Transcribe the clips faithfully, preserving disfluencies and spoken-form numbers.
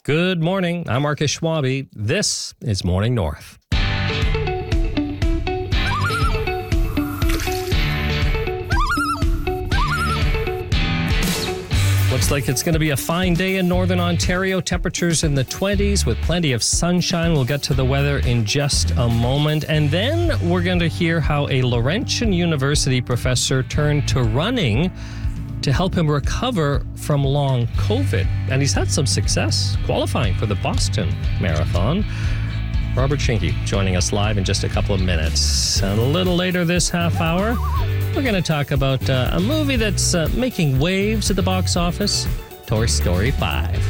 Good morning. I'm Marcus Schwabe. This is Morning North. Looks like it's going to be a fine day in Northern Ontario. Temperatures in the twenties with plenty of sunshine. We'll get to the weather in just a moment. And then we're going to hear how a Laurentian University professor turned to running to help him recover from long COVID. And he's had some success qualifying for the Boston Marathon. Robert Schinke joining us live in just a couple of minutes. And a little later this half hour, we're going to talk about uh, a movie that's uh, making waves at the box office, Toy Story five.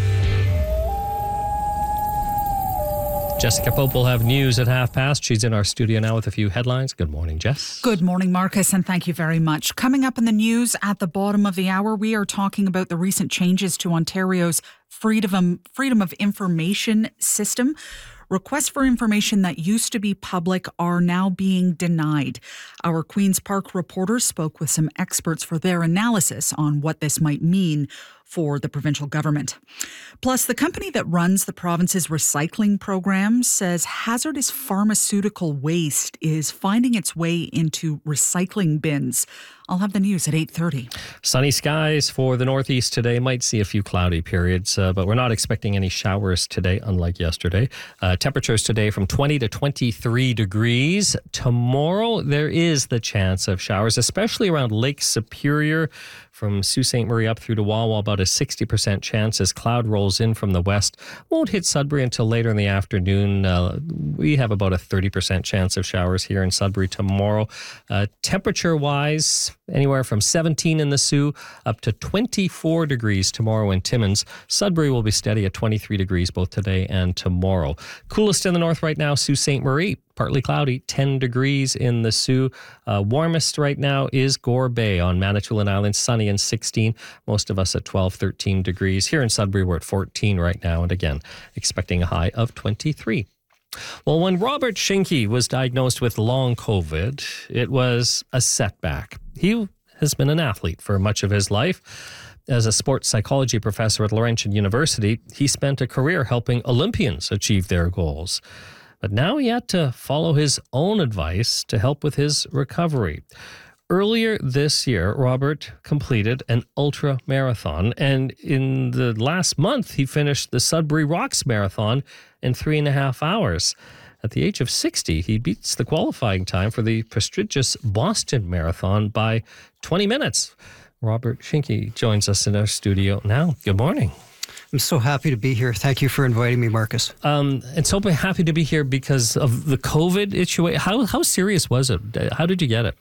Jessica Pope will have news at half past. She's in our studio now with a few headlines. Good morning, Jess. Good morning, Marcus, and thank you very much. Coming up in the news at the bottom of the hour, we are talking about the recent changes to Ontario's Freedom, Freedom of Information system. Requests for information that used to be public are now being denied. Our Queen's Park reporters spoke with some experts for their analysis on what this might mean for the provincial government. Plus, the company that runs the province's recycling program says hazardous pharmaceutical waste is finding its way into recycling bins. I'll have the news at eight thirty. Sunny skies for the northeast today. Might see a few cloudy periods, uh, but we're not expecting any showers today, unlike yesterday. Uh, temperatures today from twenty to twenty-three degrees. Tomorrow, there is the chance of showers, especially around Lake Superior. From Sault Ste. Marie up through to Wawa, about a sixty percent chance as cloud rolls in from the west. Won't hit Sudbury until later in the afternoon. Uh, we have about a thirty percent chance of showers here in Sudbury tomorrow. Uh, temperature-wise, anywhere from seventeen in the Sault up to twenty-four degrees tomorrow in Timmins. Sudbury will be steady at twenty-three degrees both today and tomorrow. Coolest in the north right now, Sault Ste. Marie. Partly cloudy, ten degrees in the Sault. Uh, warmest right now is Gore Bay on Manitoulin Island, sunny and sixteen. Most of us at twelve, thirteen degrees. Here in Sudbury, we're at fourteen right now, and again, expecting a high of twenty-three. Well, when Robert Schinke was diagnosed with long COVID, it was a setback. He has been an athlete for much of his life. As a sports psychology professor at Laurentian University, he spent a career helping Olympians achieve their goals. But now he had to follow his own advice to help with his recovery. Earlier this year, Robert completed an ultra marathon, and in the last month, he finished the Sudbury Rocks Marathon in three and a half hours. At the age of sixty, he beats the qualifying time for the prestigious Boston Marathon by twenty minutes. Robert Schinke joins us in our studio now. Good morning. I'm so happy to be here. Thank you for inviting me, Marcus. Um, and so happy to be here because of the COVID issue. How how serious was it? How did you get it?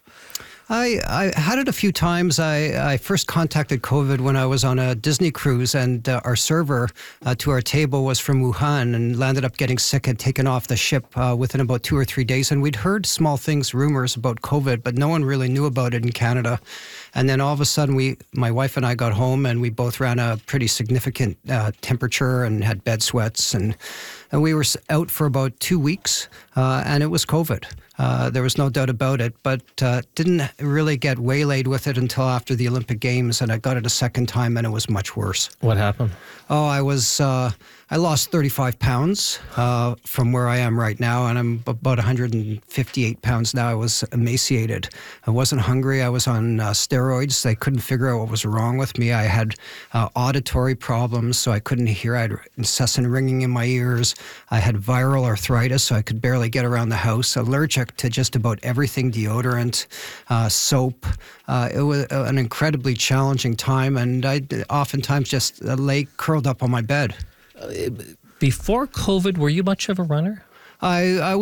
I, I had it a few times. I, I first contacted COVID when I was on a Disney cruise, and uh, our server uh, to our table was from Wuhan and landed up getting sick and taken off the ship uh, within about two or three days. And we'd heard small things, rumors about COVID, but no one really knew about it in Canada. And then all of a sudden, we, my wife and I got home, and we both ran a pretty significant uh, temperature and had bed sweats, and and we were out for about two weeks, uh, and it was COVID. Uh, there was no doubt about it, but uh, didn't really get waylaid with it until after the Olympic Games, and I got it a second time, and it was much worse. What happened? Oh, I was uh, I lost thirty-five pounds uh, from where I am right now, and I'm about one hundred fifty-eight pounds now. I was emaciated. I wasn't hungry. I was on uh, steroids. They couldn't figure out what was wrong with me. I had uh, auditory problems, so I couldn't hear. I had incessant ringing in my ears. I had viral arthritis, so I could barely get around the house. Allergic to just about everything, deodorant, uh, soap. Uh, it was an incredibly challenging time, and I oftentimes just lay curled up on my bed. Before COVID, were you much of a runner? I, I